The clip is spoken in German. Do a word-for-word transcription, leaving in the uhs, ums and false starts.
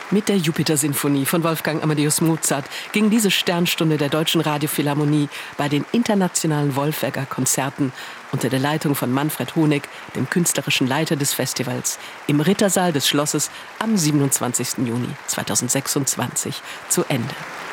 Mit der Jupiter-Sinfonie von Wolfgang Amadeus Mozart ging diese Sternstunde der Deutschen Radiophilharmonie bei den internationalen Wolfegger Konzerten unter der Leitung von Manfred Honig, dem künstlerischen Leiter des Festivals, im Rittersaal des Schlosses am siebenundzwanzigsten Juni zweitausendsechsundzwanzig zu Ende.